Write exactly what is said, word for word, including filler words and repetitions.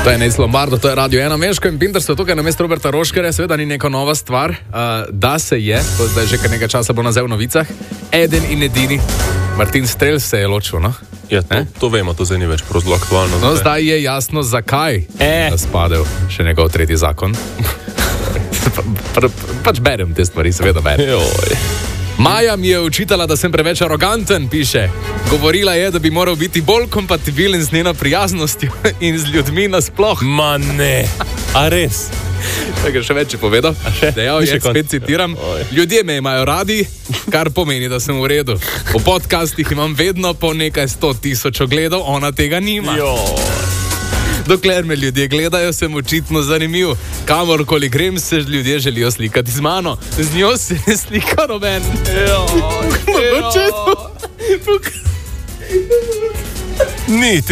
To je Nejc Lombardo, to je Radio ena Meško in Pintersto, tukaj na mesto Roberta Roškarja, seveda ni neka nova stvar, uh, da se je, to zdaj že kar nekaj časa bo nazel v novicah, eden in edini, Martin Strel se je ločil, no? Ja, to, to vemo, to zdaj ni več zelo aktualno. No, zdaj je jasno, zakaj je eh. spadel še njegov tretji zakon. pa, pa, pač berem te stvari, seveda berem. Joj. Maja mi je učitala, da sem preveč aroganten, piše. Govorila je, da bi moral biti bolj kompatibilen z njeno prijaznostjo in z ljudmi nasploh. Ma ne, a res? Tako še več je povedal. Dejal je, spet citiram, ljudje me imajo radi, kar pomeni, da sem v redu. V podcastih imam vedno po nekaj sto tisoč ogledov, ona tega nima. Joj. Dokler me ljudje gledajo, sem očitno zanimiv. Kamorkoli grem, se ljudje želijo slikati z mano. Z njo se ne slika noben. Ni